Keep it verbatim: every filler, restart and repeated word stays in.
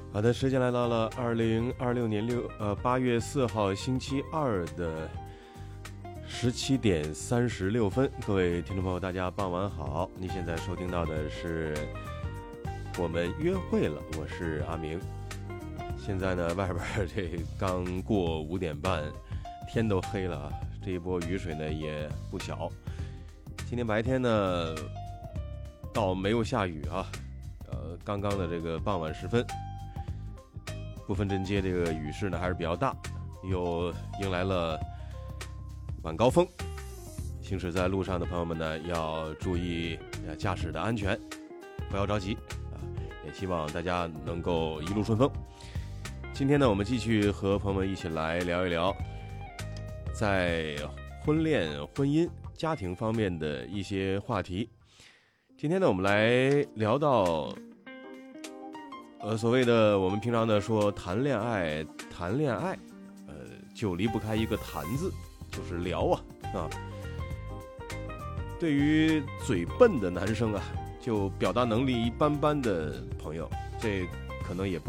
好的，时间来到了二零二六年六呃八月四号星期二的十七点三十六分，各位听众朋友，大家傍晚好。你现在收听到的是我们约会了，我是阿明。现在呢，外边这刚过五点半，天都黑了啊，这一波雨水呢也不小。今天白天呢，倒没有下雨啊，呃，刚刚的这个傍晚时分。部分镇街这个雨势呢还是比较大，又迎来了晚高峰。行驶在路上的朋友们呢，要注意驾驶的安全，不要着急啊！也希望大家能够一路顺风。今天呢，我们继续和朋友们一起来聊一聊在婚恋、婚姻、家庭方面的一些话题。今天呢，我们来聊到。呃，所谓的我们平常的说谈恋爱，谈恋爱，呃，就离不开一个谈字，就是聊啊啊。对于嘴笨的男生啊，就表达能力一般般的朋友，这可能也不